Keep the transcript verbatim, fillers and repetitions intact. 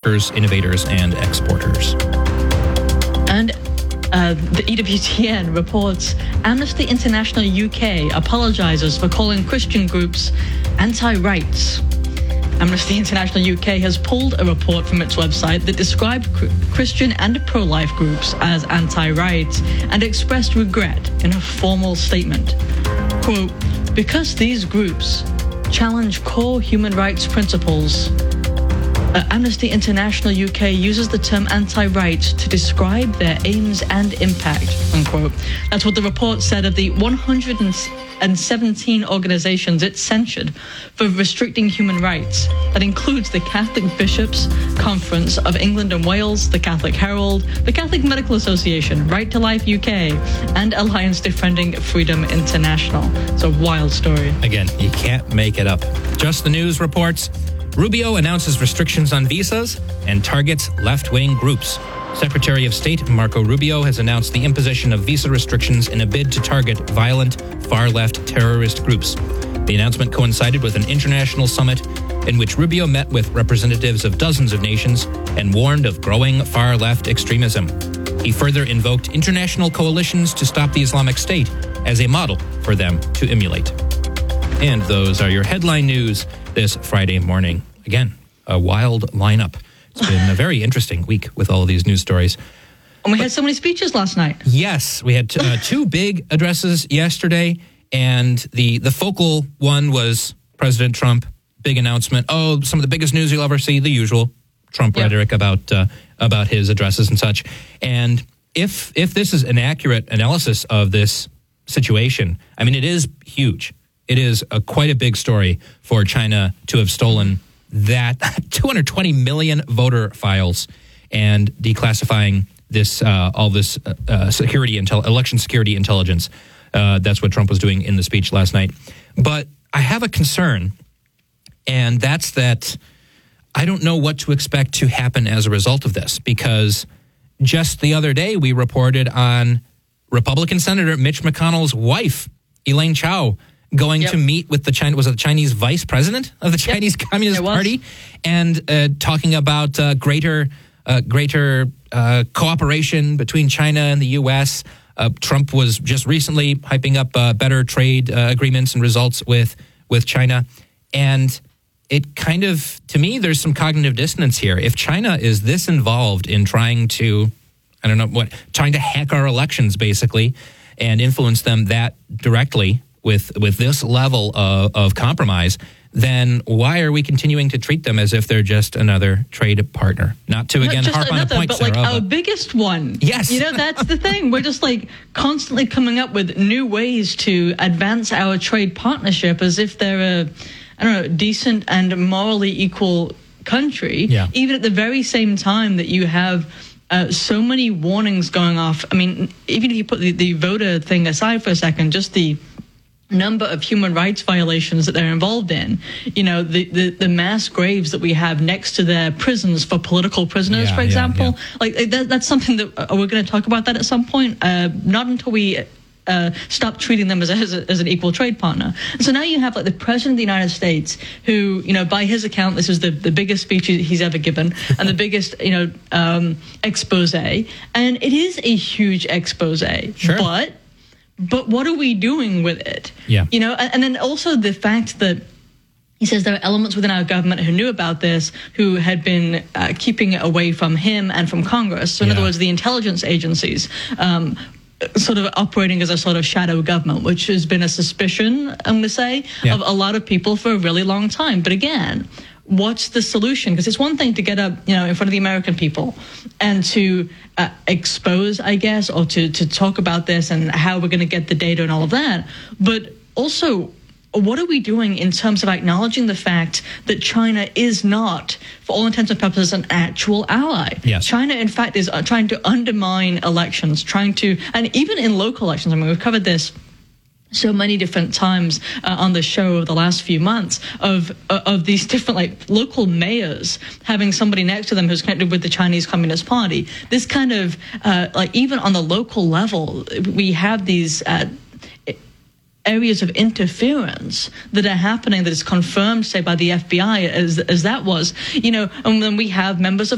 workers, innovators, and exporters. And uh, the E W T N reports Amnesty International U K apologizes for calling Christian groups anti-rights. Amnesty International U K has pulled a report from its website that described Christian and pro-life groups as anti-rights and expressed regret in a formal statement. Quote, because these groups challenge core human rights principles, Uh, Amnesty International U K uses the term anti-rights to describe their aims and impact, unquote. That's what the report said of the one hundred seventeen organizations it censured for restricting human rights. That includes the Catholic Bishops' Conference of England and Wales, the Catholic Herald, the Catholic Medical Association, Right to Life U K, and Alliance Defending Freedom International. It's a wild story. Again, you can't make it up. Just the News reports, Rubio announces restrictions on visas and targets left-wing groups. Secretary of State Marco Rubio has announced the imposition of visa restrictions in a bid to target violent, far-left terrorist groups. The announcement coincided with an international summit in which Rubio met with representatives of dozens of nations and warned of growing far-left extremism. He further invoked international coalitions to stop the Islamic State as a model for them to emulate. And those are your headline news this Friday morning. Again, a wild lineup. It's been a very interesting week with all of these news stories. And we but, had so many speeches last night. Yes, we had t- uh, two big addresses yesterday, and the, the focal one was President Trump, big announcement. Oh, some of the biggest news you'll ever see, the usual Trump yep. rhetoric about uh, about his addresses and such. And if if this is an accurate analysis of this situation, I mean, it is huge. It is a, quite a big story for China to have stolen that two hundred twenty million voter files and declassifying this uh, all this uh, uh, security intel, election security intelligence. Uh, that's what Trump was doing in the speech last night. But I have a concern, and that's that I don't know what to expect to happen as a result of this, because just the other day we reported on Republican Senator Mitch McConnell's wife, Elaine Chao, going yep. to meet with the China was it the Chinese vice president of the Chinese yep. Communist Party, and uh, talking about uh, greater uh, greater uh, cooperation between China and the U S. Uh, Trump was just recently hyping up uh, better trade uh, agreements and results with with China, and it kind of, to me, there's some cognitive dissonance here. If China is this involved in trying to, I don't know what, trying to hack our elections basically, and influence them that directly with with this level of, of compromise, then why are we continuing to treat them as if they're just another trade partner? Not to, Not again, harp another, on the point, but Sarah, like but our biggest one. Yes. You know, that's the thing. We're just like constantly coming up with new ways to advance our trade partnership as if they're a, I don't know, decent and morally equal country. Yeah. Even at the very same time that you have Uh, so many warnings going off. I mean, even if you put the, the voter thing aside for a second, just the number of human rights violations that they're involved in, you know, the, the, the mass graves that we have next to their prisons for political prisoners, yeah, for example. Yeah, yeah. Like that, that's something that uh, we're going to talk about that at some point. Uh, not until we Uh, stop treating them as, a, as, a, as an equal trade partner. And so now you have like the president of the United States, who, you know, by his account, this is the, the biggest speech he's ever given and the biggest, you know, um, expose. And it is a huge expose. Sure. But, but what are we doing with it? Yeah. You know, and, and then also the fact that he says there are elements within our government who knew about this, who had been uh, keeping it away from him and from Congress. So in yeah. other words, the intelligence agencies, um, sort of operating as a sort of shadow government, which has been a suspicion, I'm going to say, yeah. of a lot of people for a really long time. But again, what's the solution? Because it's one thing to get up, you know, in front of the American people and to uh, expose, I guess, or to, to talk about this and how we're going to get the data and all of that. But also, what are we doing in terms of acknowledging the fact that China is not, for all intents and purposes, an actual ally? Yes. China, in fact, is uh, trying to undermine elections, trying to, and even in local elections, I mean, we've covered this so many different times uh, on the show over the last few months of uh, of these different like local mayors having somebody next to them who's connected with the Chinese Communist Party. This kind of uh, like even on the local level, we have these Uh, areas of interference that are happening that is confirmed, say, by the F B I, as as that was, you know, and then we have members of